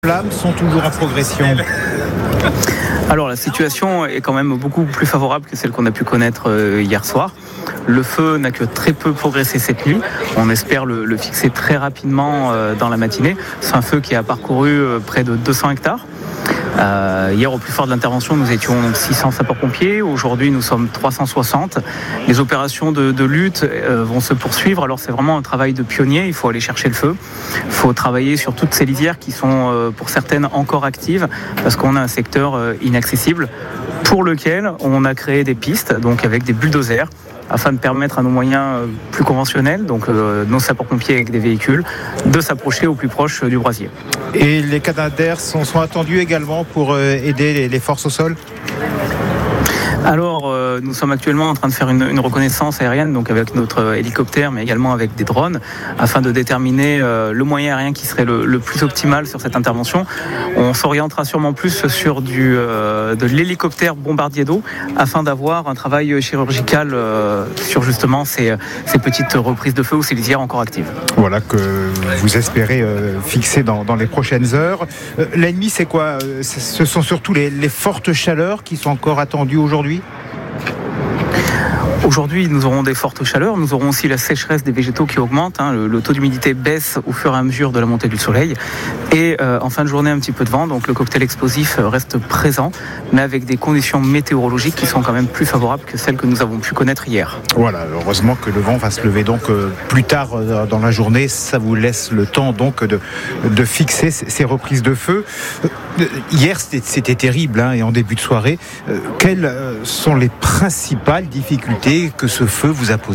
flammes sont toujours en progression. Alors la situation est quand même beaucoup plus favorable que celle qu'on a pu connaître hier soir. Le feu n'a que très peu progressé cette nuit. On espère le fixer très rapidement dans la matinée. C'est un feu qui a parcouru près de 200 hectares. Hier, au plus fort de l'intervention, nous étions 600 sapeurs-pompiers. Aujourd'hui, nous sommes 360. Les opérations de lutte vont se poursuivre. Alors, c'est vraiment un travail de pionnier. Il faut aller chercher le feu. Il faut travailler sur toutes ces lisières qui sont, pour certaines, encore actives, parce qu'on a un secteur inaccessible pour lequel on a créé des pistes, donc avec des bulldozers, afin de permettre à nos moyens plus conventionnels, donc nos sapeurs-pompiers avec des véhicules, de s'approcher au plus proche du brasier. Et les Canadair sont attendus également pour aider les forces au sol ? Alors, nous sommes actuellement en train de faire une reconnaissance aérienne, donc avec notre hélicoptère, mais également avec des drones, afin de déterminer le moyen aérien qui serait le plus optimal sur cette intervention. On s'orientera sûrement plus sur de l'hélicoptère bombardier d'eau, afin d'avoir un travail chirurgical sur justement ces petites reprises de feu ou ces lisières encore actives. Voilà que vous espérez fixer dans les prochaines heures. L'ennemi, c'est quoi ? Ce sont surtout les fortes chaleurs qui sont encore attendues aujourd'hui ? Aujourd'hui, nous aurons des fortes chaleurs, nous aurons aussi la sécheresse des végétaux qui augmente, le taux d'humidité baisse au fur et à mesure de la montée du soleil, et en fin de journée un petit peu de vent, donc le cocktail explosif reste présent, mais avec des conditions météorologiques qui sont quand même plus favorables que celles que nous avons pu connaître hier. Voilà, heureusement que le vent va se lever donc plus tard dans la journée, ça vous laisse le temps donc de fixer ces reprises de feu. Hier c'était terrible et en début de soirée, quelles sont les principales difficultés que ce feu vous a posées ?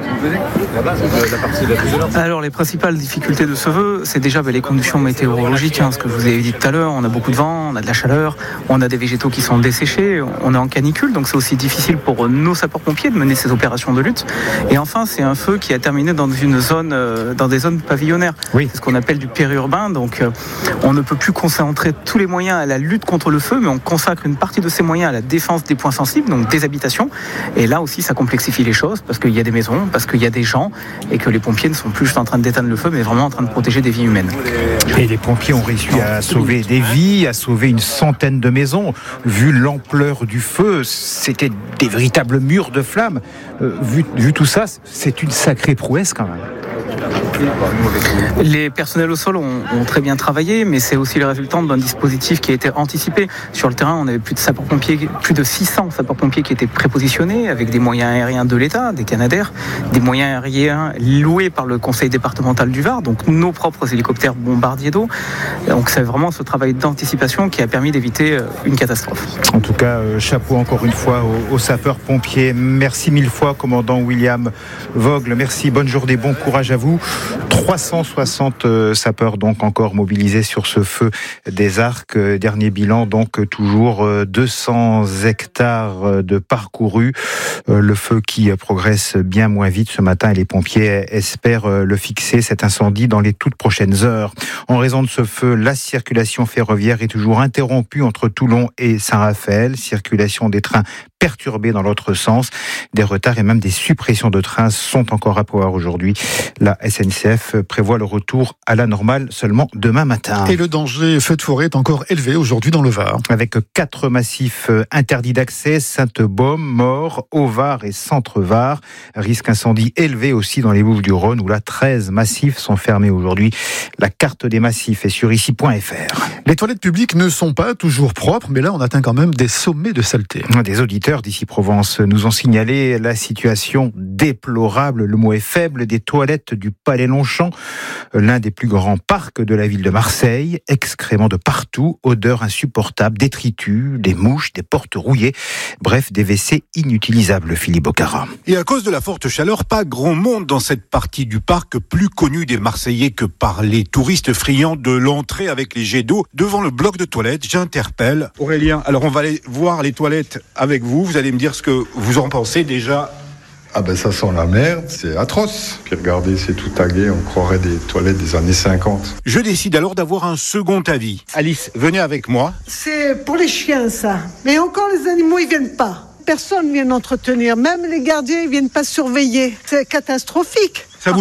Alors les principales difficultés de ce feu, c'est déjà les conditions météorologiques, ce que je vous ai dit tout à l'heure. On a beaucoup de vent, on a de la chaleur, on a des végétaux qui sont desséchés, on est en canicule, donc c'est aussi difficile pour nos sapeurs-pompiers de mener ces opérations de lutte. Et enfin, c'est un feu qui a terminé dans des zones pavillonnaires. Oui. C'est ce qu'on appelle du périurbain, donc on ne peut plus concentrer tous les moyens à la lutte contre le feu, mais on consacre une partie de ces moyens à la défense des points sensibles, donc des habitations. Et là aussi, ça complexifie les choses, parce qu'il y a des maisons, parce qu'il y a des gens, et que les pompiers ne sont plus juste en train d'éteindre le feu, mais vraiment en train de protéger des vies humaines. Et les pompiers ont réussi à sauver des vies, à sauver une centaine de maisons. Vu l'ampleur du feu, c'était des véritables murs de flammes. Vu tout ça, c'est une sacrée prouesse quand même. Les personnels au sol ont très bien travaillé, mais c'est aussi le résultat d'un dispositif qui a été anticipé. Sur le terrain, on avait plus de 600 sapeurs-pompiers qui étaient prépositionnés avec des moyens aériens de l'État, des Canadair, des moyens aériens loués par le conseil départemental du Var, donc nos propres hélicoptères bombardiers d'eau. Donc c'est vraiment ce travail d'anticipation qui a permis d'éviter une catastrophe. En tout cas, chapeau encore une fois aux sapeurs-pompiers. Merci mille fois, commandant William Vogel. Merci, bonne journée, bon courage à vous. 360 sapeurs donc encore mobilisés sur ce feu des Arcs. Dernier bilan donc toujours 200 hectares de parcourus. Le feu qui progresse bien moins vite ce matin et les pompiers espèrent le fixer, cet incendie, dans les toutes prochaines heures. En raison de ce feu, la circulation ferroviaire est toujours interrompue entre Toulon et Saint-Raphaël. Circulation des trains perturbée dans l'autre sens. Des retards et même des suppressions de trains sont encore à prévoir aujourd'hui. La SNCF prévoit le retour à la normale seulement demain matin. Et le danger feu de forêt est encore élevé aujourd'hui dans le Var. Avec 4 massifs interdits d'accès, Sainte-Baume, Maure, Haut-Var et Centre-Var. Risque incendie élevé aussi dans les Bouches-du-Rhône où 13 massifs sont fermés aujourd'hui. La carte des massifs est sur ici.fr. Les toilettes publiques ne sont pas toujours propres, mais là on atteint quand même des sommets de saleté. Des auditeurs d'ici Provence nous ont signalé la situation déplorable, le mot est faible, des toilettes du Palais Longchamp, l'un des plus grands parcs de la ville de Marseille. Excréments de partout, odeur insupportable, détritus, des mouches, des portes rouillées, bref, des WC inutilisables, Philippe Bocara. Et à cause de la forte chaleur, pas grand monde dans cette partie du parc, plus connue des Marseillais que par les touristes friands de l'entrée avec les jets d'eau. Devant le bloc de toilettes, j'interpelle Aurélien. Alors on va aller voir les toilettes avec vous. Vous allez me dire ce que vous en pensez déjà. Ah ben ça sent la merde, c'est atroce. Puis regardez, c'est tout tagué, on croirait des toilettes des années 50. Je décide alors d'avoir un second avis. Alice, venez avec moi. C'est pour les chiens ça. Mais encore les animaux, ils viennent pas. Personne vient entretenir, même les gardiens, ils viennent pas surveiller. C'est catastrophique. Ça vous met en colère ?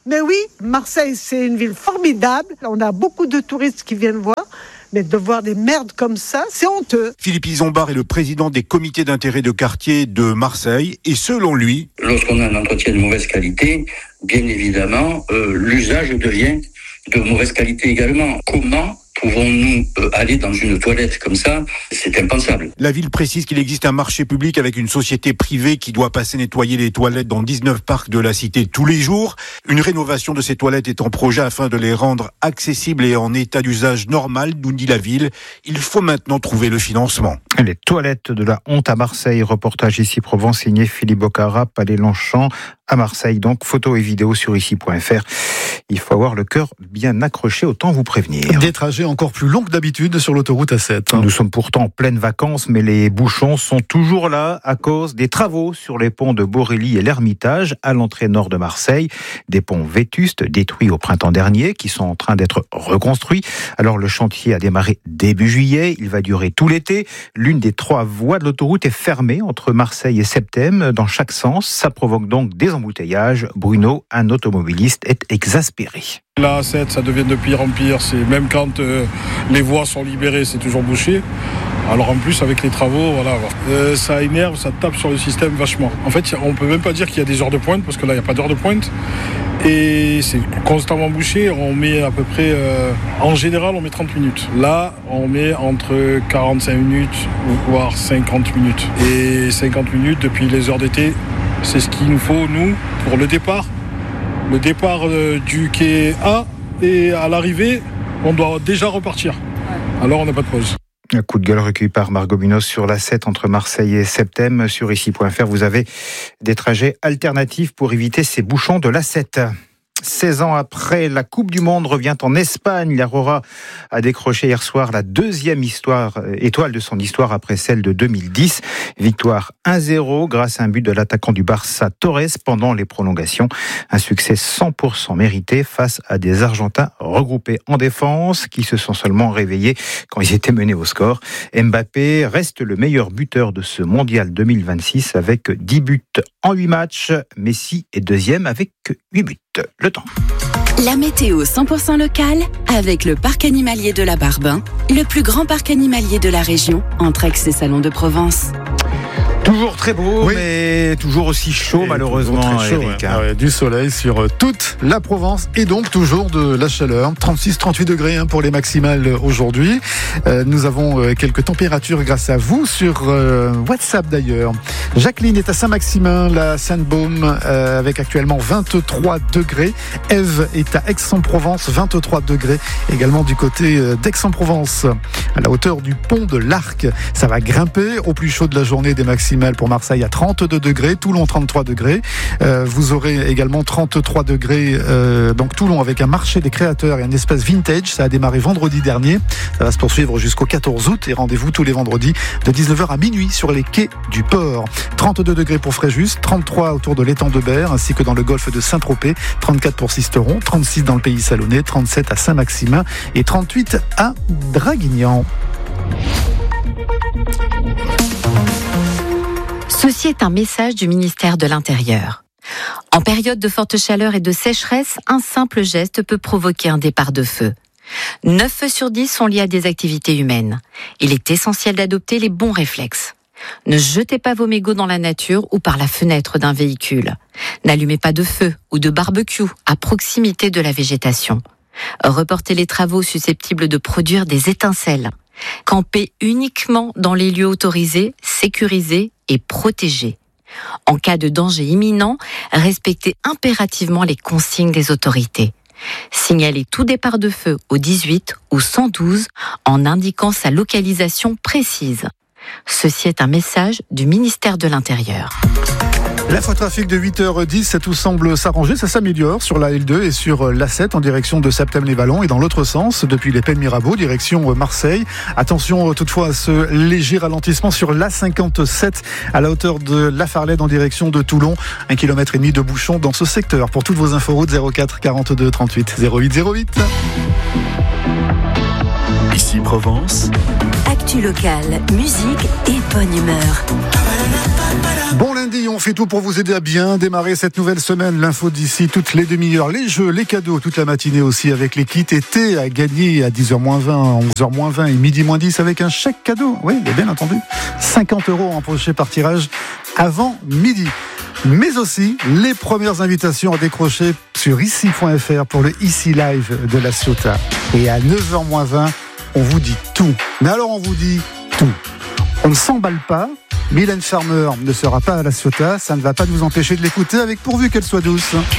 Mais oui, Marseille, c'est une ville formidable. On a beaucoup de touristes qui viennent voir. Mais de voir des merdes comme ça, c'est honteux. Philippe Isambard est le président des comités d'intérêt de quartier de Marseille. Et selon lui, lorsqu'on a un entretien de mauvaise qualité, bien évidemment, l'usage devient de mauvaise qualité également. Comment pouvons-nous aller dans une toilette comme ça ? C'est impensable. La ville précise qu'il existe un marché public avec une société privée qui doit passer nettoyer les toilettes dans 19 parcs de la cité tous les jours. Une rénovation de ces toilettes est en projet afin de les rendre accessibles et en état d'usage normal, nous dit la ville. Il faut maintenant trouver le financement. Les toilettes de la honte à Marseille, reportage ici Provence signé Philippe Bocara, Palais Longchamp à Marseille. Donc photos et vidéos sur ici.fr. Il faut avoir le cœur bien accroché, autant vous prévenir. Des trajets encore plus longs que d'habitude sur l'autoroute A7. Nous sommes pourtant en pleine vacances, mais les bouchons sont toujours là à cause des travaux sur les ponts de Borély et l'Ermitage à l'entrée nord de Marseille. Des ponts vétustes détruits au printemps dernier qui sont en train d'être reconstruits. Alors le chantier a démarré début juillet, il va durer tout l'été. L'une des 3 voies de l'autoroute est fermée entre Marseille et Septem dans chaque sens. Ça provoque donc des embouteillages. Bruno, un automobiliste, est exaspéré. La A7, ça devient de pire en pire. C'est même quand les voies sont libérées, c'est toujours bouché. Alors en plus avec les travaux, voilà, ça énerve, ça tape sur le système vachement. En fait, on peut même pas dire qu'il y a des heures de pointe parce que là, il n'y a pas d'heures de pointe. Et c'est constamment bouché. On met à peu près, en général, on met 30 minutes. Là, on met entre 45 minutes, voire 50 minutes. Et 50 minutes depuis les heures d'été, c'est ce qu'il nous faut, nous, pour le départ. Le départ du quai A et à l'arrivée, on doit déjà repartir. Alors on n'a pas de pause. Un coup de gueule recueilli par Margot Munoz sur l'A7 entre Marseille et Septem. Sur ici.fr, vous avez des trajets alternatifs pour éviter ces bouchons de l'A7. 16 ans après, la Coupe du Monde revient en Espagne. L'Aurora a décroché hier soir la 2e étoile de son histoire après celle de 2010. Victoire 1-0 grâce à un but de l'attaquant du Barça Torres pendant les prolongations. Un succès 100% mérité face à des Argentins regroupés en défense qui se sont seulement réveillés quand ils étaient menés au score. Mbappé reste le meilleur buteur de ce mondial 2026 avec 10 buts en 8 matchs. Messi est 2e avec 8 buts. Le temps. La météo 100% locale avec le parc animalier de la Barbin, le plus grand parc animalier de la région, entre Aix et Salon de Provence. Toujours très beau, oui, mais toujours aussi chaud, et malheureusement, chaud, Eric. Ouais. Ouais, du soleil sur toute la Provence et donc toujours de la chaleur. 36-38 degrés pour les maximales aujourd'hui. Nous avons quelques températures grâce à vous sur WhatsApp d'ailleurs. Jacqueline est à Saint-Maximin, la Sainte-Baume, avec actuellement 23 degrés. Ève est à Aix-en-Provence, 23 degrés. Également du côté d'Aix-en-Provence, à la hauteur du pont de l'Arc. Ça va grimper au plus chaud de la journée des maximales pour Marseille à 32 degrés, Toulon 33 degrés. Vous aurez également 33 degrés, donc Toulon avec un marché des créateurs et un espace vintage. Ça a démarré vendredi dernier. Ça va se poursuivre jusqu'au 14 août et rendez-vous tous les vendredis de 19h à minuit sur les quais du port. 32 degrés pour Fréjus, 33 autour de l'étang de Berre ainsi que dans le golfe de Saint-Tropez, 34 pour Sisteron, 36 dans le pays salonnais, 37 à Saint-Maximin et 38 à Draguignan. Ceci est un message du ministère de l'Intérieur. En période de forte chaleur et de sécheresse, un simple geste peut provoquer un départ de feu. 9 feux sur 10 sont liés à des activités humaines. Il est essentiel d'adopter les bons réflexes. Ne jetez pas vos mégots dans la nature ou par la fenêtre d'un véhicule. N'allumez pas de feu ou de barbecue à proximité de la végétation. Reportez les travaux susceptibles de produire des étincelles. Campez uniquement dans les lieux autorisés, sécurisés et protégés. En cas de danger imminent, respectez impérativement les consignes des autorités. Signalez tout départ de feu au 18 ou 112 en indiquant sa localisation précise. Ceci est un message du ministère de l'Intérieur. L'infotrafic de 8h10, tout semble s'arranger, ça s'améliore sur la L2 et sur l'A7 en direction de Septem-les-Vallons et dans l'autre sens, depuis les Pennes-Mirabeau, direction Marseille. Attention toutefois à ce léger ralentissement sur l'A57 à la hauteur de La Farlède en direction de Toulon. 1,5 km de bouchon dans ce secteur. Pour toutes vos inforoutes, 04 42 38 08 08. Ici Provence. Actu locale, musique et bonne humeur. Bon lundi, on fait tout pour vous aider à bien démarrer cette nouvelle semaine. L'info d'ici toutes les demi-heures, les jeux, les cadeaux, toute la matinée aussi avec les kits été à gagner à 10h-20, 11h-20 et midi-10 avec un chèque cadeau. Oui, bien entendu. 50 € empochés par tirage avant midi. Mais aussi les premières invitations à décrocher sur ici.fr pour le Ici Live de la Ciotat. Et à 9h-20, on vous dit tout. Mais alors on vous dit tout. On ne s'emballe pas. Mylène Farmer ne sera pas à la Ciotat. Ça ne va pas nous empêcher de l'écouter avec pourvu qu'elle soit douce.